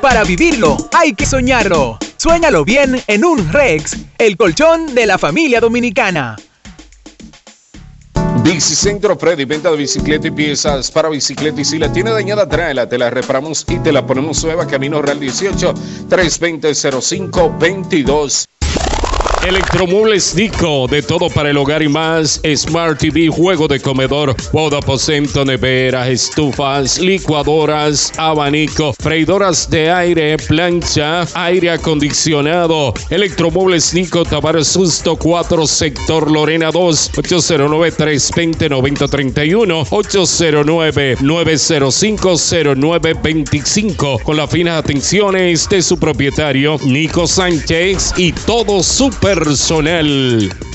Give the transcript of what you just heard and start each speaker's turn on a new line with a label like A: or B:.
A: Para vivirlo, hay que soñarlo. Suéñalo bien en un Rex, el colchón de la familia dominicana.
B: Bicicentro Freddy, venta de bicicleta y piezas para bicicleta. Y si la tiene dañada, tráela, te la reparamos y te la ponemos nueva. Camino Real 18, 320-0522.
C: Electromuebles Nico, de todo para el hogar y más. Smart TV, juego de comedor, boda, aposento, neveras, estufas, licuadoras, abanico, freidoras de aire, plancha, aire acondicionado. Electromuebles Nico, Tavares Susto 4, sector Lorena 2, 809-320-9031, 809-905-0925. Con las finas atenciones de su propietario, Nico Sánchez, y todo su personal.